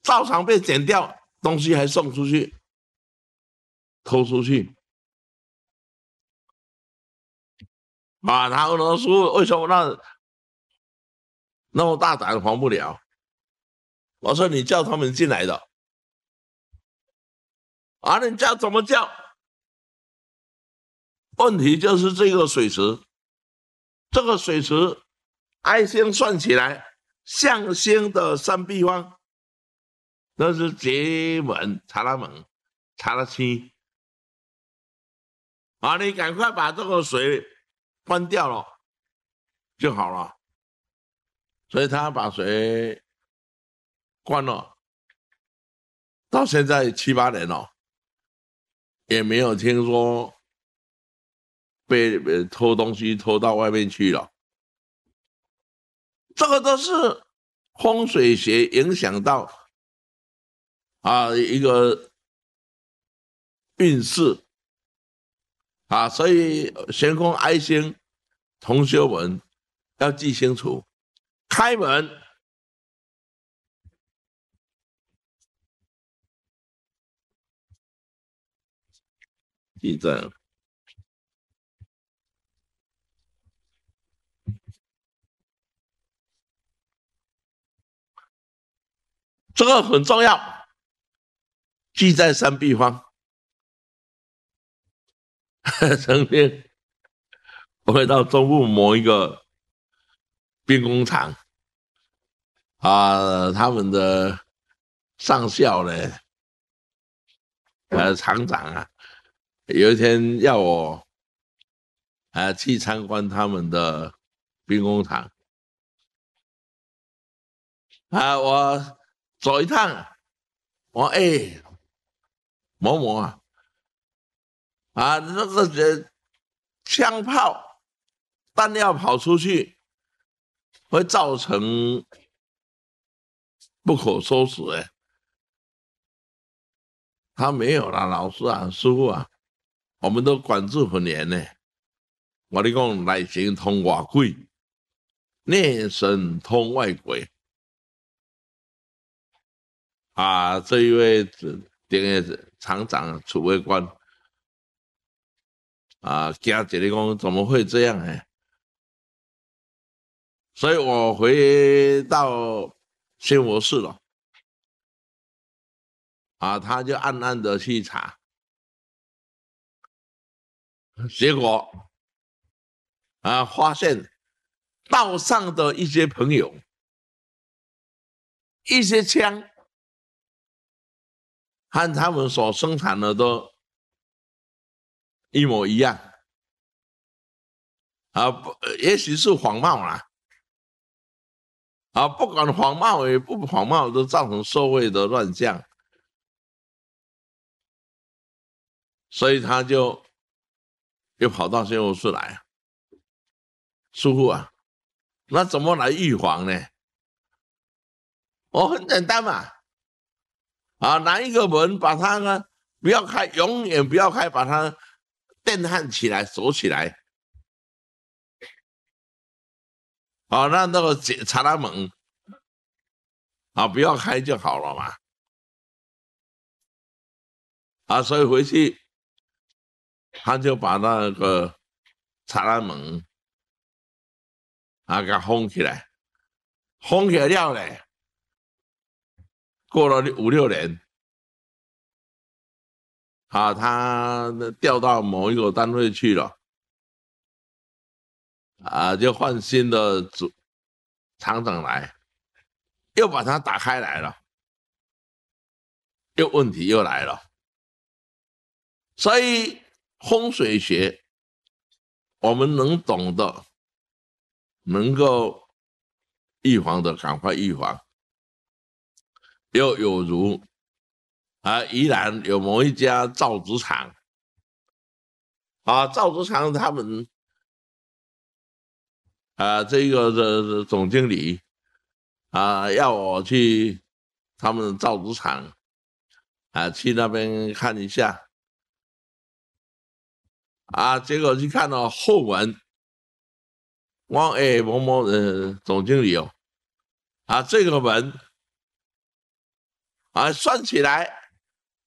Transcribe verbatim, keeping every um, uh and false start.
照常被剪掉，东西还送出去，偷出去。啊，他俄罗斯为什么那那么大胆还不了？我说你叫他们进来的，啊，你叫怎么叫？问题就是这个水池，这个水池爱心算起来，向心的三平方，那是节门查拉门查拉七。啊，你赶快把这个水关掉了就好了。所以他把水关了，到现在七八年了，也没有听说被偷东西偷到外面去了。这个都是风水学影响到啊一个运势啊，所以玄空爱心同学们要记清楚，开门地震。这个很重要，记在三平方。曾经我会到中部某一个兵工厂啊，他们的上校呢，呃，厂长啊，有一天要我啊去参观他们的兵工厂啊，我走一趟，我哎、欸、某某啊，啊那个人枪炮弹药跑出去，会造成不可收拾哎、欸。他没有啦，老师啊，师傅啊，我们都管制很严呢、欸。我跟你讲，内神通外鬼，内神通外鬼。啊，这一位顶个厂长储备官啊，惊一个讲怎么会这样哎？所以我回到新佛寺了，啊，他就暗暗的去查，结果啊，发现道上的一些朋友，一些枪和他们所生产的都一模一样，啊，不，也许是仿冒啦。啊，不管仿冒也不仿冒，都造成社会的乱象，所以他就又跑到新佛寺来。师父啊，那怎么来预防呢？哦，很简单嘛，啊，拿一个门把它呢不要开，永远不要开，把它电焊起来，锁起来。好、啊，那那个查拉门啊，不要开就好了嘛。啊，所以回去他就把那个查拉门啊给它封起来，封起来了嘞。过了五六年，啊，他调到某一个单位去了，啊，就换新的主厂长来，又把它打开来了，又问题又来了。所以风水学，我们能懂的，能够预防的，赶快预防。又有如啊，宜兰有某一家造纸厂，啊，造纸厂他们啊，这个的总经理啊，要我去他们造纸厂啊，去那边看一下。啊，结果去看到后门，我哎某某呃总经理哦，啊这个门啊，算起来